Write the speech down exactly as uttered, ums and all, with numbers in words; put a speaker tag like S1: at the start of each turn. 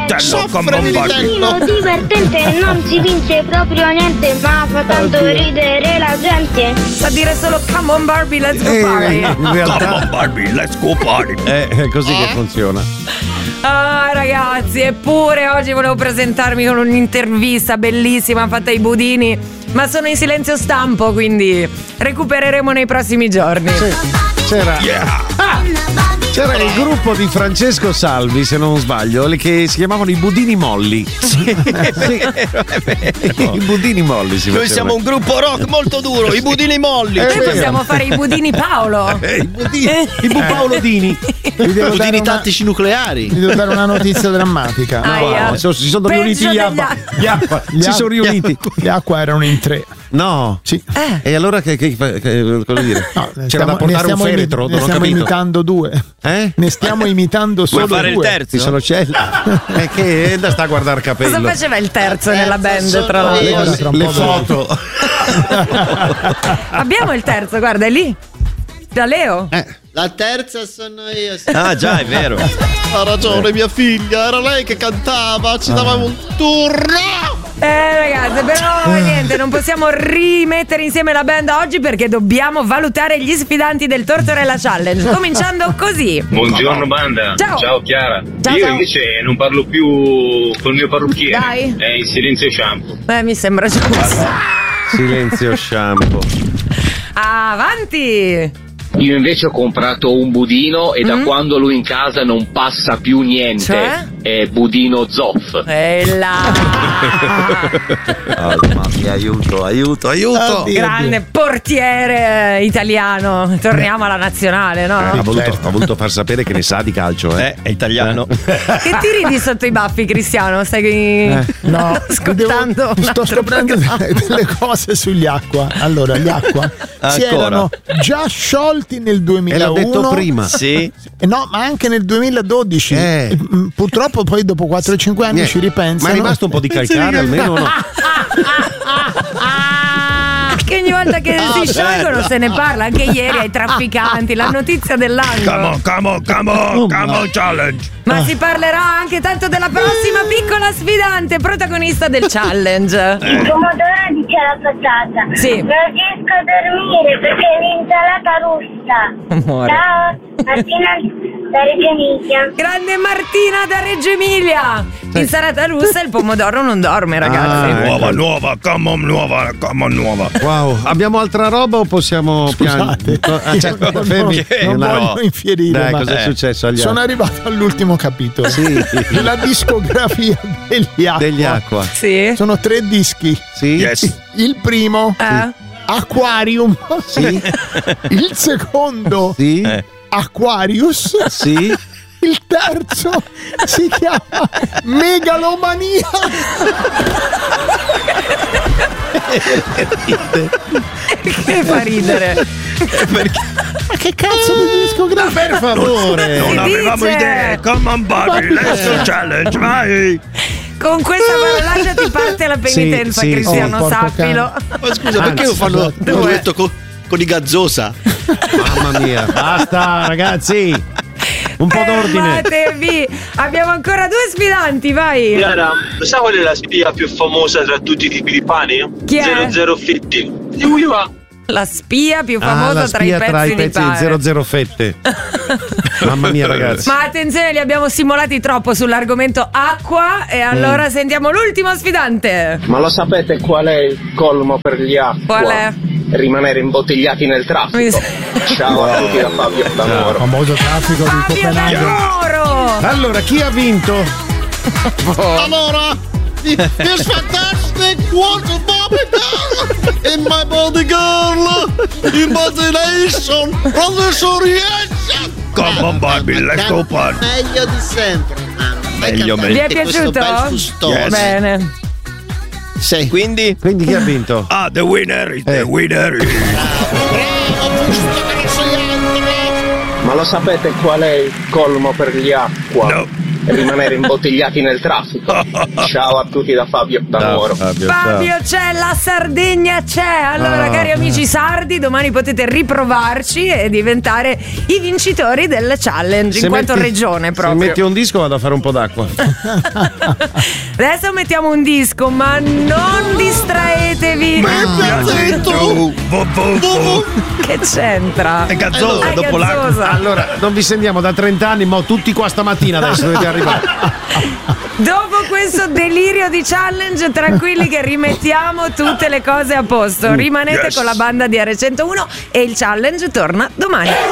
S1: vitello,
S2: Soffre di vitello.
S3: Divertente, non si vince proprio niente, ma fa tanto
S4: Oddio.
S3: ridere la gente.
S5: Sa dire solo come on Barbie, let's go
S4: Eh,
S5: party.
S4: in realtà
S1: Come on Barbie, let's go party.
S4: è è così che funziona.
S5: Ah ragazzi, eppure oggi volevo presentarmi con un'intervista bellissima fatta ai budini, ma sono in silenzio stampo, quindi recupereremo nei prossimi giorni.
S4: C'era,
S1: Yeah.
S4: c'era il gruppo di Francesco Salvi, se non sbaglio, le che si chiamavano i Budini Molli. Sì. I Budini Molli si
S2: Noi
S4: facevano.
S2: siamo un gruppo rock molto duro, i budini molli.
S4: Eh,
S5: Noi
S4: vero.
S5: possiamo fare i budini Paolo.
S4: Eh, I Budini, i Bu Paolodini.
S6: Vi devo dare
S2: Budini
S6: una-
S2: tattici nucleari.
S6: vi devo dare una notizia drammatica.
S5: Aia.
S4: No, si sono
S5: Peggio
S4: riuniti gli
S5: degli
S4: Abba.
S5: altri.
S4: Gli Abba.
S6: Gli
S4: Si
S6: Abba-
S4: sono riuniti.
S6: Gli acqua erano in tre.
S4: No.
S6: Sì.
S4: E allora che, che, che cosa dire?
S6: No,
S4: C'era
S6: stiamo-
S4: da portare
S6: ne
S4: un
S6: stiamo imi-
S4: feretro,
S6: ne
S4: non ho
S6: stiamo
S4: capito.
S6: imitando due.
S4: Eh?
S6: Ne stiamo imitando solo
S2: Vuoi fare il
S6: due.
S2: terzo?
S4: Ci sono celli. È che da sta a guardare
S5: Cosa
S4: capello.
S5: faceva il terzo nella band,
S2: sono
S5: tra
S2: io.
S5: l'altro?
S6: Guarda, tra un
S4: Le
S6: po'
S4: foto.
S5: Abbiamo il terzo, guarda, è lì. Da Leo.
S7: La terza sono io.
S2: Ah già, è vero.
S7: Ha ragione mia figlia, era lei che cantava, ci dava un turno.
S5: Eh ragazzi, però niente, non possiamo rimettere insieme la band oggi perché dobbiamo valutare gli sfidanti del Tortorella Challenge, cominciando così.
S8: Buongiorno banda,
S5: Ciao.
S8: Chiara.
S5: Ciao,
S8: Io
S5: ciao.
S8: invece non parlo più col mio parrucchiere.
S5: Dai.
S8: È in silenzio shampoo.
S5: Eh, mi sembra giusto.
S4: Silenzio shampoo.
S5: Avanti!
S9: Io invece ho comprato un budino e da
S5: Mm.
S9: quando lui in casa non passa più niente.
S5: Cioè?
S9: È budino Zoff.
S5: E là!
S2: Oh, mamma mia, aiuto, aiuto, aiuto.
S6: Oddio.
S5: Grande portiere italiano. Torniamo alla nazionale, no?
S4: Ha voluto,
S6: certo.
S4: ha voluto far sapere che ne sa di calcio, eh?
S2: Eh, è italiano.
S5: Che ti ridi sotto i baffi, Cristiano? Stai
S6: No,
S5: ascoltando
S6: devo-
S5: un
S6: sto
S5: altro
S6: scoprendo
S5: programma.
S6: delle, delle cose sugli acqua. Allora, gli acqua si
S2: Ancora?
S6: erano già sciolti nel
S4: E l'ho
S6: duemilauno.
S4: detto prima.
S2: Sì.
S6: Eh no, ma anche nel duemiladodici.
S4: Eh.
S6: Mm, Purtroppo poi dopo quattro o cinque anni
S4: Niente.
S6: ci ripensano.
S4: Ma è rimasto un po' di calcare almeno o no?
S5: Che ogni volta che
S6: Ah,
S5: si sciolgono
S6: certo.
S5: se ne parla, anche ieri ai trafficanti, la notizia
S1: Come
S5: dell'anno.
S1: on, come on, come on, come on challenge.
S5: Ma si parlerà anche tanto della prossima piccola sfidante, protagonista del challenge.
S3: Il pomodoro dice la patata.
S5: Sì.
S3: Non riesco a dormire perché l'insalata russa.
S5: Amore.
S3: Ciao, Martina da Reggio Emilia.
S5: Grande Martina da Reggio Emilia. Insalata russa e il pomodoro non dorme, ragazzi.
S4: Ah,
S1: Nuova, nuova, come on, nuova, come on, nuova.
S4: Wow, abbiamo altra roba o possiamo
S6: Scusate,
S4: pian- Ah, cioè,
S6: io non,
S4: fermi.
S6: non
S4: No.
S6: voglio infierire,
S4: Dai,
S6: ma
S4: cosa è
S2: Eh.
S4: successo agli
S6: sono
S4: altri?
S6: arrivato all'ultimo capitolo.
S4: Sì.
S6: La discografia degli acqua.
S4: Degli acqua.
S5: Sì.
S6: Sono tre dischi.
S4: Sì?
S1: Yes.
S6: Il primo,
S5: Eh?
S6: Aquarium.
S4: Sì?
S6: Il secondo,
S4: Sì?
S2: Eh.
S6: Aquarius.
S4: Sì?
S6: Il terzo si chiama Megalomania.
S5: Che fa ridere.
S6: Ma che cazzo di discografia?
S4: Per favore.
S1: Non
S5: Si
S1: avevamo
S5: dice?
S1: idee. Come on, Barbie, let's go challenge, vai.
S5: Con questa parolaccia ti parte la penitenza,
S4: Sì, sì.
S5: Cristiano,
S6: Oh, porco
S5: sappilo.
S2: Ma scusa, perché non fanno un
S5: Due.
S2: duetto con, con i Gazzosa?
S4: Mamma mia. Basta, ragazzi. Un po' d'ordine.
S5: Fermatevi. Abbiamo ancora due sfidanti, vai.
S8: Chiara, lo sai qual è la spia più famosa tra tutti i tipi di pani?
S5: Chi è?
S8: zero zero Fitti. Di cui va?
S5: La spia più
S4: Ah,
S5: famosa
S4: la
S5: tra i
S4: spia
S5: pezzi,
S4: tra i
S5: di
S4: pezzi di
S5: pane.
S4: zero zero fette. Mamma mia, ragazzi.
S5: Ma attenzione, li abbiamo simulati troppo sull'argomento acqua. E allora sentiamo l'ultimo sfidante.
S9: Ma lo sapete qual è il colmo per gli acqua?
S5: Qual è?
S9: Rimanere imbottigliati nel traffico.
S5: Mi-
S9: Ciao a tutti da Fabio D'Amoro.
S6: Famoso traffico di
S5: Fabio
S6: Copenaghen.
S5: D'Amoro.
S4: Allora, chi ha vinto?
S7: Allora, this fantastic water Bobby girl in my body girl imagination from the Sorienza.
S1: Come on, Barbie, let's go party.
S7: Meglio di sempre, mamma.
S2: Meglio,
S5: Vi è
S7: Questo
S5: piaciuto?
S7: bel fustone.
S2: Yes.
S5: Bene.
S7: Sì.
S2: Quindi?
S4: Quindi chi ha vinto?
S1: Ah, the winner is the
S4: Eh.
S1: winner.
S9: Ma lo sapete qual è il colmo per gli acqua?
S1: No.
S9: rimanere imbottigliati nel traffico. Ciao a tutti da Fabio da Nuoro.
S4: Fabio,
S5: Fabio c'è, la Sardegna c'è. Allora,
S4: Ah.
S5: cari amici sardi, domani potete riprovarci e diventare i vincitori del challenge
S4: Se
S5: in quanto
S4: metti-
S5: regione
S4: Se
S5: proprio.
S4: metti un disco vado a fare un po' d'acqua.
S5: Adesso mettiamo un disco, ma non distraetevi.
S1: Vo, vo, vo.
S5: Che c'entra?
S1: È gazzosa,
S5: Ah, è
S1: dopo l'acqua.
S5: gazzosa.
S4: Allora, non vi sentiamo da trenta anni, ma tutti qua stamattina adesso dovete arrivare.
S5: Dopo questo delirio di challenge, tranquilli che rimettiamo tutte le cose a posto. Rimanete
S1: Yes.
S5: con la banda di R centouno e il challenge torna domani.